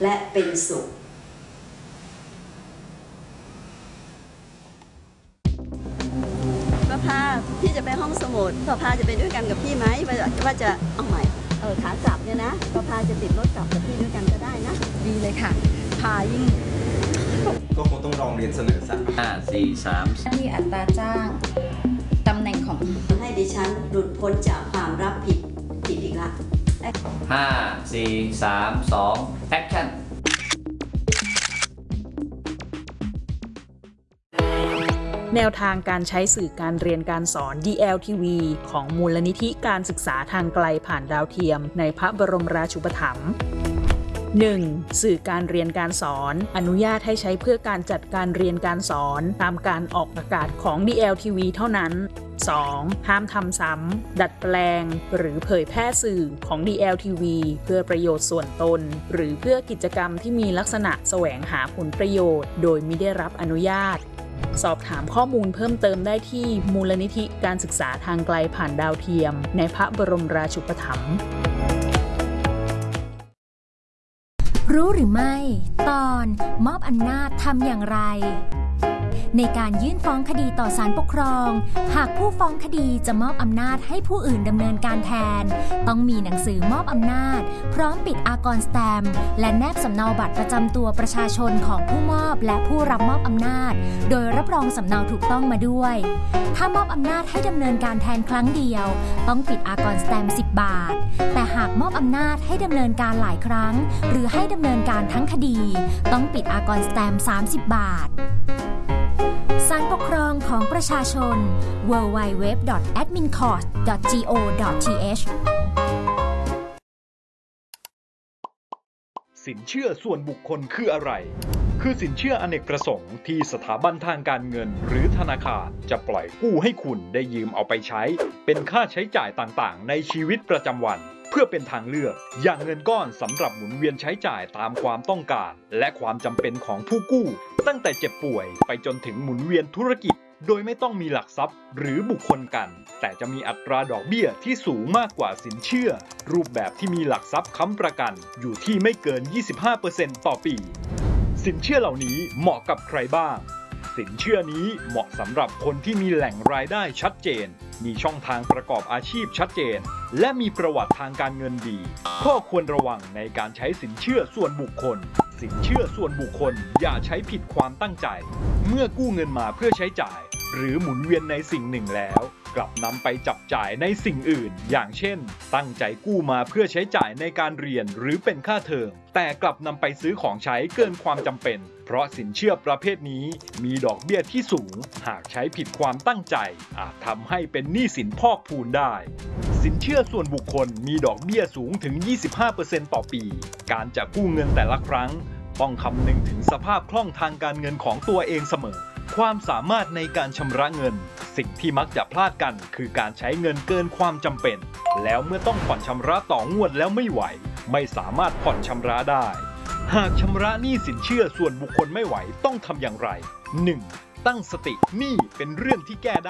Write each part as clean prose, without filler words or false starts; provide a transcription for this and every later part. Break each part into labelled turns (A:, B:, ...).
A: และเป็นสุขประภาพี่จะไปห้องสมุดประภาจะไปด้วยกันกับพี่ไหมว่าจะเอาใหม่ขากลับเนี่ยนะประภาจะติดรถกลับกับพี่ด้วยกันก็ได้นะดีเลยค่ะพายิ่ง
B: ก็คงต้องลองเรียนเสนอสัก
C: 5 4 3
D: ที่อัตราจ้างตำแหน่งของ
A: ให้ดิฉันหลุดพ้นจากความรับผิดอีกละ
C: 5 4 3 2 Action
E: แนวทางการใช้สื่อการเรียนการสอน DLTV ของมูลนิธิการศึกษาทางไกลผ่านดาวเทียมในพระบรมราชูปถัมภ์ 1. สื่อการเรียนการสอนอนุญาตให้ใช้เพื่อการจัดการเรียนการสอนตามการออกอากาศของ DLTV เท่านั้น 2. ห้ามทำซ้ำดัดแปลงหรือเผยแพร่สื่อของ DLTV เพื่อประโยชน์ส่วนตนหรือเพื่อกิจกรรมที่มีลักษณะแสวงหาผลประโยชน์โดยมิได้รับอนุญาตสอบถามข้อมูลเพิ่มเติมได้ที่มูลนิธิการศึกษาทางไกลผ่านดาวเทียมในพระบรมราชูปถัมภ์
F: รู้หรือไม่ตอนมอบอำนาจทำอย่างไรในการยื่นฟ้องคดีต่อศาลปกครองหากผู้ฟ้องคดีจะมอบอำนาจให้ผู้อื่นดำเนินการแทนต้องมีหนังสือมอบอำนาจพร้อมปิดอากรสแตมป์และแนบสำเนาบัตรประจำตัวประชาชนของผู้มอบและผู้รับมอบอำนาจโดยรับรองสำเนาถูกต้องมาด้วยถ้ามอบอำนาจให้ดำเนินการแทนครั้งเดียวต้องปิดอากรสแตมป์10 บาทแต่หากมอบอำนาจให้ดำเนินการหลายครั้งหรือให้ดำเนินการทั้งคดีต้องปิดอากรสแตมป์30 บาทศาลปกครองของประชาชน www.admincourt.go.th
G: สินเชื่อส่วนบุคคลคืออะไรคือสินเชื่ออเนกประสงค์ที่สถาบันทางการเงินหรือธนาคารจะปล่อยกู้ให้คุณได้ยืมเอาไปใช้เป็นค่าใช้จ่ายต่างๆในชีวิตประจำวันเพื่อเป็นทางเลือกอย่างเงินก้อนสำหรับหมุนเวียนใช้จ่ายตามความต้องการและความจำเป็นของผู้กู้ตั้งแต่เจ็บป่วยไปจนถึงหมุนเวียนธุรกิจโดยไม่ต้องมีหลักทรัพย์หรือบุคคลกันแต่จะมีอัตราดอกเบี้ยที่สูงมากกว่าสินเชื่อรูปแบบที่มีหลักทรัพย์ค้ำประกันอยู่ที่ไม่เกิน 25% ต่อปีสินเชื่อเหล่านี้เหมาะกับใครบ้างสินเชื่อนี้เหมาะสำหรับคนที่มีแหล่งรายได้ชัดเจนมีช่องทางประกอบอาชีพชัดเจนและมีประวัติทางการเงินดีข้อควรระวังในการใช้สินเชื่อส่วนบุคคลสินเชื่อส่วนบุคคลอย่าใช้ผิดความตั้งใจเมื่อกู้เงินมาเพื่อใช้จ่ายหรือหมุนเวียนในสิ่งหนึ่งแล้วกลับนำไปจับจ่ายในสิ่งอื่นอย่างเช่นตั้งใจกู้มาเพื่อใช้จ่ายในการเรียนหรือเป็นค่าเทอมแต่กลับนำไปซื้อของใช้เกินความจำเป็นเพราะสินเชื่อประเภทนี้มีดอกเบี้ยที่สูงหากใช้ผิดความตั้งใจอาจทำให้เป็นหนี้สินพอกพูนได้สินเชื่อส่วนบุคคลมีดอกเบี้ยสูงถึง 25% ต่อปีการจะกู้เงินแต่ละครั้งต้องคำนึงถึงสภาพคล่องทางการเงินของตัวเองเสมอความสามารถในการชำระเงินสิ่งที่มักจะพลาดกันคือการใช้เงินเกินความจำเป็นแล้วเมื่อต้องผ่อนชำระต่องวดแล้วไม่ไหวไม่สามารถผ่อนชำระได้หากชำระหนี้สินเชื่อส่วนบุคคลไม่ไหวต้องทำอย่างไร 1. ตั้งสติหนี้เป็นเรื่องที่แก้ได้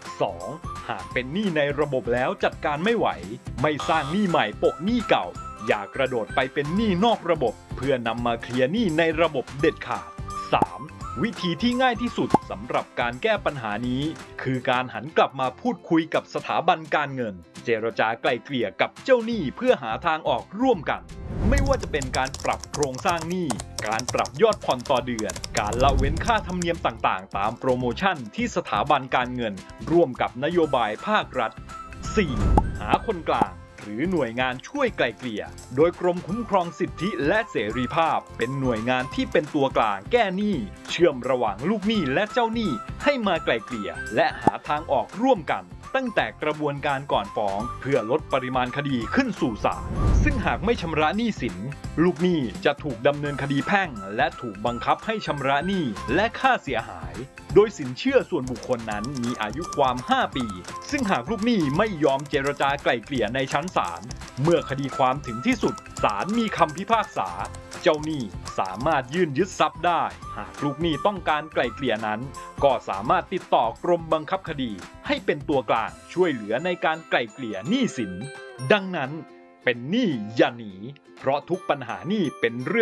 G: 2. หากเป็นหนี้ในระบบแล้วจัดการไม่ไหวไม่สร้างหนี้ใหม่โปะหนี้เก่าอย่ากระโดดไปเป็นหนี้นอกระบบเพื่อนำมาเคลียร์หนี้ในระบบเด็ดขาด 3. วิธีที่ง่ายที่สุดสำหรับการแก้ปัญหานี้คือการหันกลับมาพูดคุยกับสถาบันการเงินเจรจาไกล่เกลี่ยกับเจ้าหนี้เพื่อหาทางออกร่วมกันไม่ว่าจะเป็นการปรับโครงสร้างหนี้การปรับยอดผ่อนต่อเดือนการละเว้นค่าธรรมเนียมต่างๆตามโปรโมชั่นที่สถาบันการเงินร่วมกับนโยบายภาครัฐ 4. หาคนกลางหรือหน่วยงานช่วยไกล่เกลี่ยโดยกรมคุ้มครองสิทธิและเสรีภาพเป็นหน่วยงานที่เป็นตัวกลางแก้หนี้เชื่อมระหว่างลูกหนี้และเจ้าหนี้ให้มาไกล่เกลี่ยและหาทางออกร่วมกันตั้งแต่กระบวนการก่อนฟ้องเพื่อลดปริมาณคดีขึ้นสู่ศาลซึ่งหากไม่ชำระหนี้สินลูกหนี้จะถูกดำเนินคดีแพ่งและถูกบังคับให้ชำระหนี้และค่าเสียหายโดยสินเชื่อส่วนบุคคลนั้นมีอายุความ5 ปีซึ่งหากลูกหนี้ไม่ยอมเจรจาไกล่เกลี่ยในชั้นศาลเมื่อคดีความถึงที่สุดศาลมีคำพิพากษาเจ้าหนี้สามารถยื่นยึดทรัพย์ได้หากลูกหนี้ต้องการไกล่เกลี่ยนั้นก็สามารถติดต่อกรมบังคับคดีให้เป็นตัวกลางช่วยเหลือในการไกล่เกลี่ยหนี้สินดังนั้นเป็นหนี้อย่าหนีเพราะทุกปัญหาหนี้เป็นเรื่อง